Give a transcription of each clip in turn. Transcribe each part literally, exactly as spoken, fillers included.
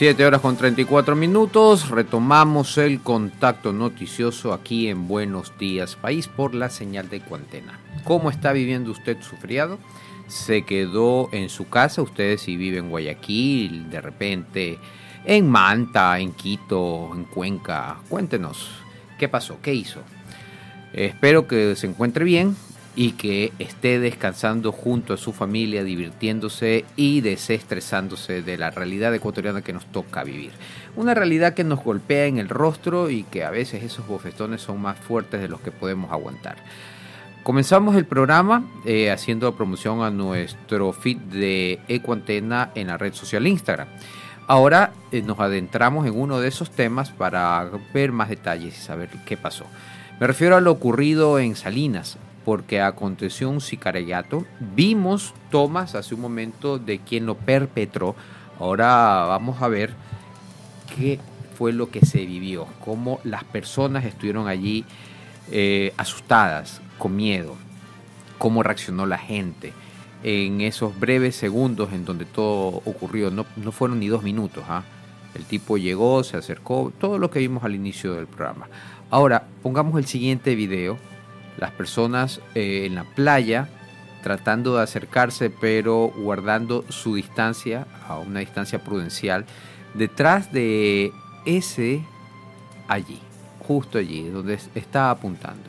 Siete horas con treinta y cuatro minutos, retomamos el contacto noticioso aquí en Buenos Días País por la señal de Cuantena. ¿Cómo está viviendo usted su feriado? ¿Se quedó en su casa? Ustedes si viven en Guayaquil, de repente en Manta, en Quito, en Cuenca. Cuéntenos, ¿qué pasó? ¿Qué hizo? Espero que se encuentre bien y que esté descansando junto a su familia, divirtiéndose y desestresándose de la realidad ecuatoriana que nos toca vivir. Una realidad que nos golpea en el rostro y que a veces esos bofetones son más fuertes de los que podemos aguantar. Comenzamos el programa eh, haciendo promoción a nuestro feed de Ecuantena en la red social Instagram. Ahora eh, nos adentramos en uno de esos temas para ver más detalles y saber qué pasó. Me refiero a lo ocurrido en Salinas, porque aconteció un sicariato. Vimos tomas hace un momento de quien lo perpetró. Ahora vamos a ver qué fue lo que se vivió, cómo las personas estuvieron allí eh, asustadas, con miedo, cómo reaccionó la gente en esos breves segundos en donde todo ocurrió. No, no fueron ni dos minutos, ¿ah? El tipo llegó, se acercó, todo lo que vimos al inicio del programa. Ahora, pongamos el siguiente video. Las personas eh, en la playa tratando de acercarse pero guardando su distancia, a una distancia prudencial, detrás de ese allí, justo allí, donde está apuntando.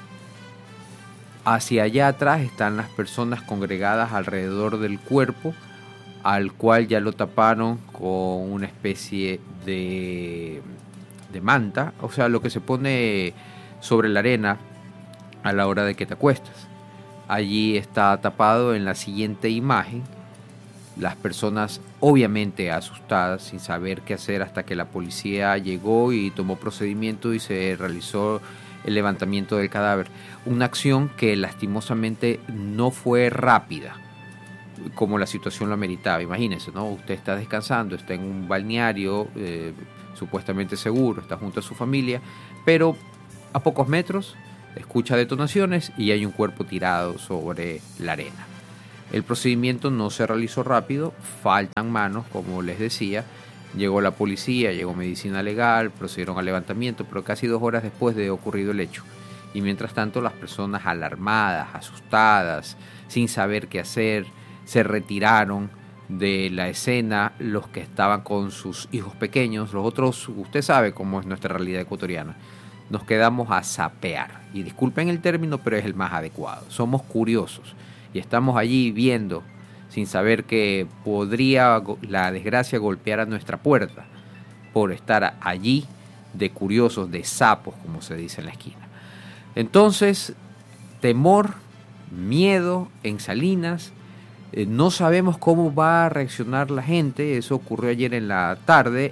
Hacia allá atrás están las personas congregadas alrededor del cuerpo, al cual ya lo taparon con una especie de, de manta, o sea, lo que se pone sobre la arena a la hora de que te acuestas. Allí está tapado en la siguiente imagen. Las personas obviamente asustadas, sin saber qué hacer, hasta que la policía llegó y tomó procedimiento y se realizó el levantamiento del cadáver. Una acción que lastimosamente no fue rápida, como la situación lo ameritaba. Imagínense, ¿no? Usted está descansando, está en un balneario eh, supuestamente seguro, está junto a su familia, pero a pocos metros escucha detonaciones y hay un cuerpo tirado sobre la arena. El procedimiento no se realizó rápido, faltan manos, como les decía. Llegó la policía, llegó medicina legal, procedieron al levantamiento, pero casi dos horas después de ocurrido el hecho. Y mientras tanto las personas alarmadas, asustadas, sin saber qué hacer, se retiraron de la escena. Los que estaban con sus hijos pequeños, los otros, usted sabe cómo es nuestra realidad ecuatoriana. Nos quedamos a sapear. Y disculpen el término, pero es el más adecuado. Somos curiosos y estamos allí viendo, sin saber que podría la desgracia golpear a nuestra puerta por estar allí de curiosos, de sapos, como se dice en la esquina. Entonces, temor, miedo en Salinas. Eh, no sabemos cómo va a reaccionar la gente. Eso ocurrió ayer en la tarde,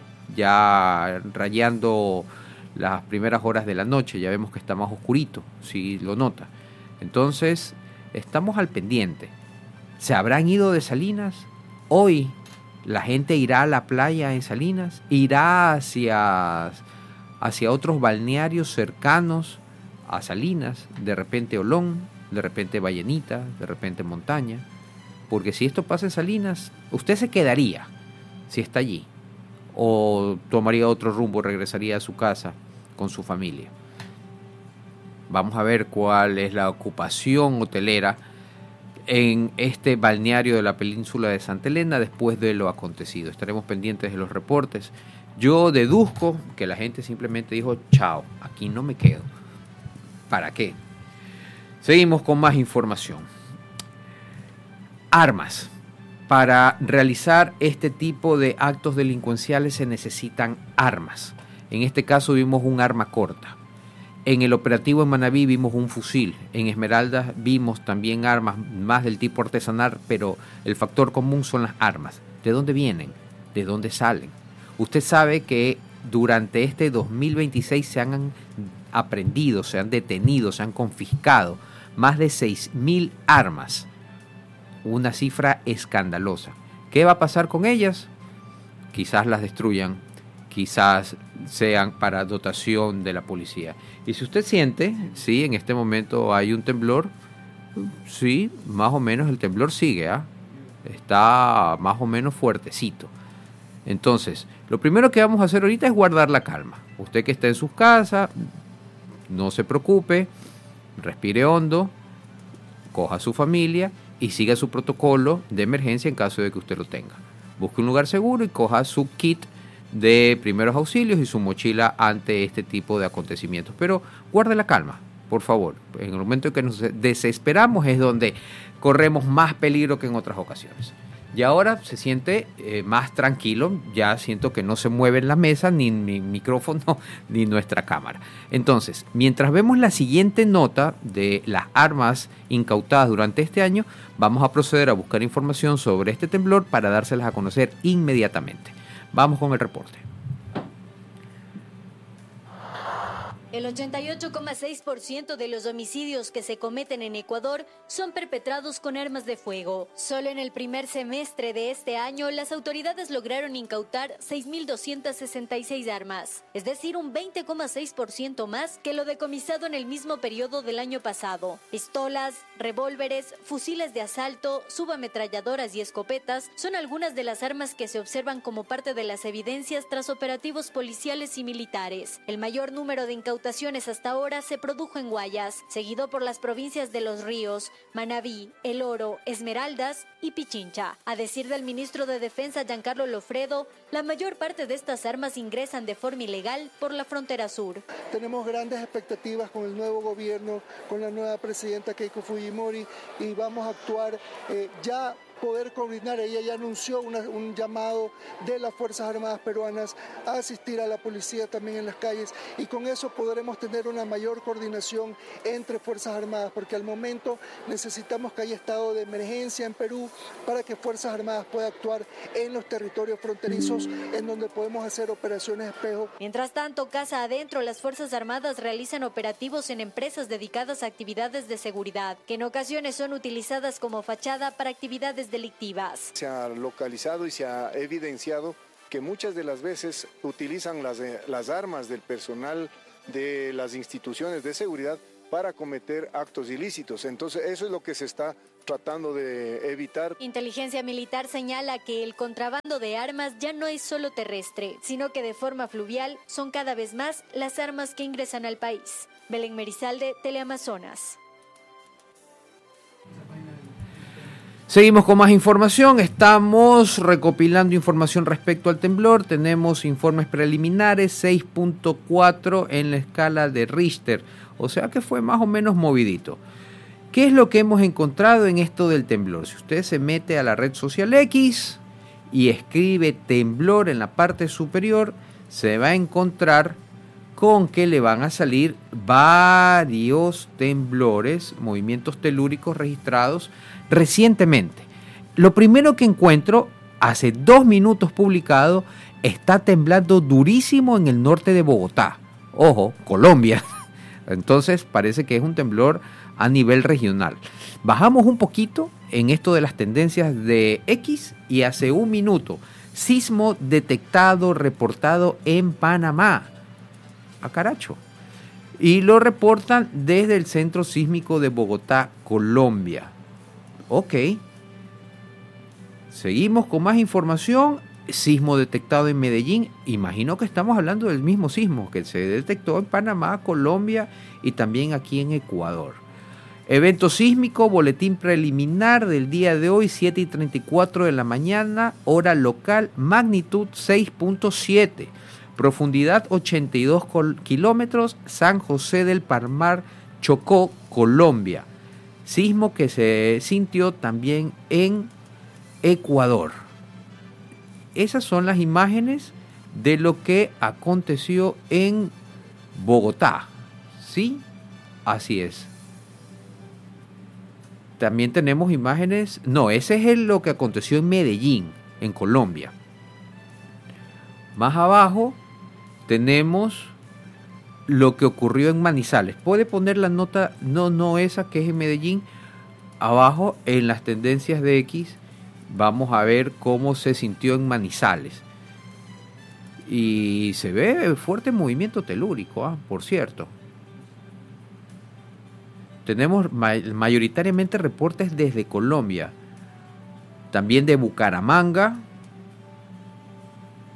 ya rayando las primeras horas de la noche. Ya vemos que está más oscurito, si lo nota. Entonces, estamos al pendiente. ¿Se habrán ido de Salinas? Hoy la gente irá a la playa en Salinas, irá hacia, hacia otros balnearios cercanos a Salinas, de repente Olón, de repente Vallenita, de repente Montaña. Porque si esto pasa en Salinas, usted se quedaría si está allí, o tomaría otro rumbo, regresaría a su casa con su familia. Vamos a ver cuál es la ocupación hotelera en este balneario de la península de Santa Elena después de lo acontecido. Estaremos pendientes de los reportes. Yo deduzco que la gente simplemente dijo, chao, aquí no me quedo. ¿Para qué? Seguimos con más información. Armas. Para realizar este tipo de actos delincuenciales se necesitan armas. En este caso vimos un arma corta. En el operativo en Manabí vimos un fusil. En Esmeraldas vimos también armas más del tipo artesanal, pero el factor común son las armas. ¿De dónde vienen? ¿De dónde salen? Usted sabe que durante este dos mil veintiséis se han aprendido, se han detenido, se han confiscado más de seis mil armas. Una cifra escandalosa. ¿Qué va a pasar con ellas? Quizás las destruyan, quizás sean para dotación de la policía. Y si usted siente, sí, en este momento hay un temblor, sí, más o menos el temblor sigue, ¿ah? Está más o menos fuertecito. Entonces, lo primero que vamos a hacer ahorita es guardar la calma. Usted que está en sus casas, no se preocupe, respire hondo, coja a su familia y siga su protocolo de emergencia en caso de que usted lo tenga. Busque un lugar seguro y coja su kit de primeros auxilios y su mochila ante este tipo de acontecimientos. Pero guarde la calma, por favor. En el momento en que nos desesperamos es donde corremos más peligro que en otras ocasiones. Y ahora se siente eh, más tranquilo, ya siento que no se mueve en la mesa, ni mi micrófono, ni nuestra cámara. Entonces, mientras vemos la siguiente nota de las armas incautadas durante este año, vamos a proceder a buscar información sobre este temblor para dárselas a conocer inmediatamente. Vamos con el reporte. El ochenta y ocho coma seis por ciento de los homicidios que se cometen en Ecuador son perpetrados con armas de fuego. Solo en el primer semestre de este año, las autoridades lograron incautar seis mil doscientas sesenta y seis armas, es decir, un veinte coma seis por ciento más que lo decomisado en el mismo periodo del año pasado. Pistolas, revólveres, fusiles de asalto, subametralladoras y escopetas son algunas de las armas que se observan como parte de las evidencias tras operativos policiales y militares. El mayor número de incautaciones hasta ahora se produjo en Guayas, seguido por las provincias de Los Ríos, Manabí, El Oro, Esmeraldas y Pichincha. A decir del ministro de Defensa Giancarlo Lofredo, la mayor parte de estas armas ingresan de forma ilegal por la frontera sur. Tenemos grandes expectativas con el nuevo gobierno, con la nueva presidenta Keiko Fujimori, y vamos a actuar eh, ya poder coordinar. Ella ya anunció una, un llamado de las Fuerzas Armadas peruanas a asistir a la policía también en las calles, y con eso podremos tener una mayor coordinación entre Fuerzas Armadas, porque al momento necesitamos que haya estado de emergencia en Perú para que Fuerzas Armadas pueda actuar en los territorios fronterizos en donde podemos hacer operaciones espejo. Mientras tanto, casa adentro, las Fuerzas Armadas realizan operativos en empresas dedicadas a actividades de seguridad, que en ocasiones son utilizadas como fachada para actividades delictivas. Se ha localizado y se ha evidenciado que muchas de las veces utilizan las, las armas del personal de las instituciones de seguridad para cometer actos ilícitos. Entonces eso es lo que se está tratando de evitar. Inteligencia Militar señala que el contrabando de armas ya no es solo terrestre, sino que de forma fluvial son cada vez más las armas que ingresan al país. Belén Merizalde, Teleamazonas. Seguimos con más información, estamos recopilando información respecto al temblor, tenemos informes preliminares, seis punto cuatro en la escala de Richter, o sea que fue más o menos movidito. ¿Qué es lo que hemos encontrado en esto del temblor? Si usted se mete a la red social X y escribe temblor en la parte superior, se va a encontrar con que le van a salir varios temblores, movimientos telúricos registrados recientemente. Lo primero que encuentro, hace dos minutos publicado, está temblando durísimo en el norte de Bogotá. Ojo, Colombia. Entonces parece que es un temblor a nivel regional. Bajamos un poquito en esto de las tendencias de X y hace un minuto, sismo detectado, reportado en Panamá. A caracho. Y lo reportan desde el Centro Sísmico de Bogotá, Colombia. Ok. Seguimos con más información. Sismo detectado en Medellín. Imagino que estamos hablando del mismo sismo que se detectó en Panamá, Colombia y también aquí en Ecuador. Evento sísmico, boletín preliminar del día de hoy, siete y treinta y cuatro de la mañana, hora local, magnitud seis punto siete. Profundidad ochenta y dos kilómetros, San José del Palmar, Chocó, Colombia. Sismo que se sintió también en Ecuador. Esas son las imágenes de lo que aconteció en Bogotá. ¿Sí? Así es. También tenemos imágenes... No, ese es el, lo que aconteció en Medellín, en Colombia. Más abajo tenemos lo que ocurrió en Manizales. Puede poner la nota, no, no esa que es en Medellín. Abajo en las tendencias de X vamos a ver cómo se sintió en Manizales. Y se ve fuerte movimiento telúrico, ¿ah? Por cierto. Tenemos mayoritariamente reportes desde Colombia. También de Bucaramanga.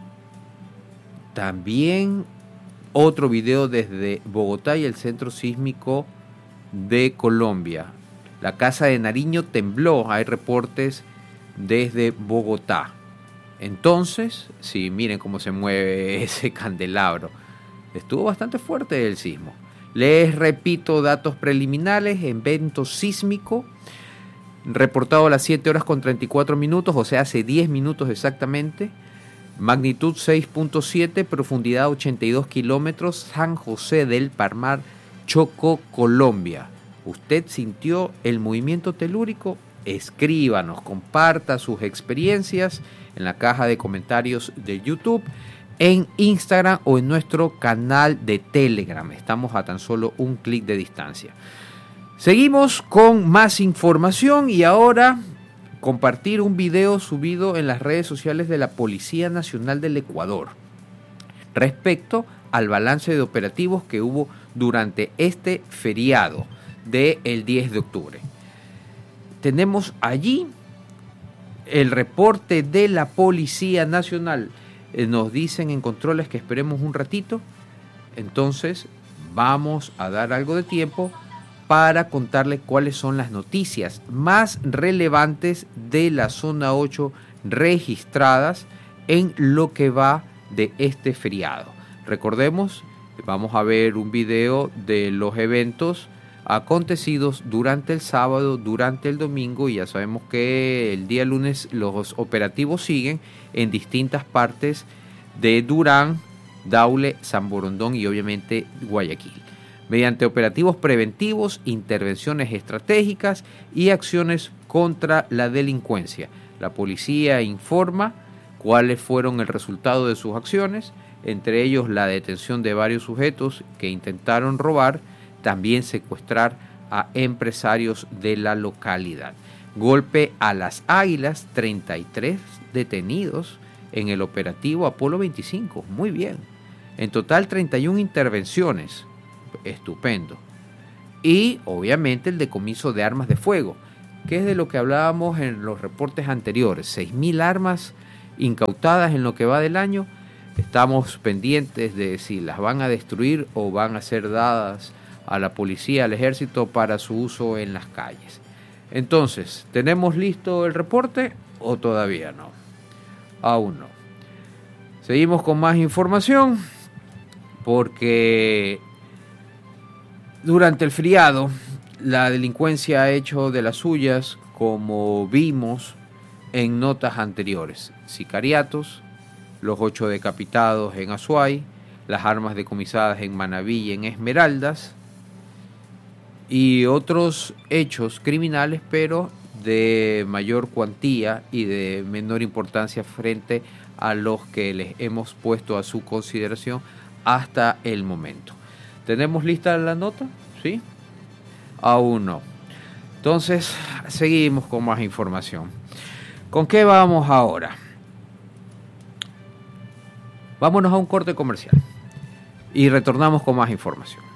también otro video desde Bogotá y el Centro Sísmico de Colombia. La Casa de Nariño tembló, hay reportes desde Bogotá. Entonces, sí, miren cómo se mueve ese candelabro. Estuvo bastante fuerte el sismo. Les repito datos preliminares: evento sísmico reportado a las siete horas con treinta y cuatro minutos, o sea, hace diez minutos exactamente. Magnitud seis punto siete, profundidad ochenta y dos kilómetros, San José del Palmar, Chocó, Colombia. ¿Usted sintió el movimiento telúrico? Escríbanos, comparta sus experiencias en la caja de comentarios de YouTube, en Instagram o en nuestro canal de Telegram. Estamos a tan solo un clic de distancia. Seguimos con más información y ahora compartir un video subido en las redes sociales de la Policía Nacional del Ecuador respecto al balance de operativos que hubo durante este feriado del diez de octubre. Tenemos allí el reporte de la Policía Nacional. Eh, nos dicen en controles que esperemos un ratito. Entonces vamos a dar algo de tiempo para contarles cuáles son las noticias más relevantes de la zona ocho registradas en lo que va de este feriado. Recordemos, vamos a ver un video de los eventos acontecidos durante el sábado, durante el domingo, y ya sabemos que el día lunes los operativos siguen en distintas partes de Durán, Daule, San Borondón y obviamente Guayaquil, mediante operativos preventivos, intervenciones estratégicas y acciones contra la delincuencia. La policía informa cuáles fueron el resultado de sus acciones, entre ellos la detención de varios sujetos que intentaron robar, también secuestrar a empresarios de la localidad. Golpe a las Águilas, treinta y tres detenidos en el operativo Apolo veinticinco. Muy bien. En total treinta y una intervenciones. Estupendo. Y obviamente el decomiso de armas de fuego, que es de lo que hablábamos en los reportes anteriores. seis mil armas incautadas en lo que va del año. Estamos pendientes de si las van a destruir o van a ser dadas a la policía, al ejército para su uso en las calles. Entonces, ¿tenemos listo el reporte o todavía no? Aún no. Seguimos con más información porque durante el feriado la delincuencia ha hecho de las suyas, como vimos en notas anteriores. Sicariatos, los ocho decapitados en Azuay, las armas decomisadas en Manabí y en Esmeraldas, y otros hechos criminales, pero de mayor cuantía y de menor importancia frente a los que les hemos puesto a su consideración hasta el momento. ¿Tenemos lista la nota? ¿Sí? Aún no. Entonces, seguimos con más información. ¿Con qué vamos ahora? Vámonos a un corte comercial y retornamos con más información.